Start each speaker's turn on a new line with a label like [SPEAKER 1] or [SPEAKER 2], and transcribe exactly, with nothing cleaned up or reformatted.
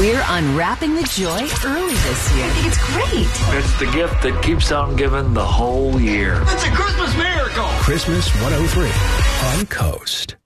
[SPEAKER 1] We're unwrapping the joy early this year.
[SPEAKER 2] I think it's great.
[SPEAKER 3] It's the gift that keeps on giving the whole year.
[SPEAKER 4] It's a Christmas miracle.
[SPEAKER 5] Christmas one oh three on Coast.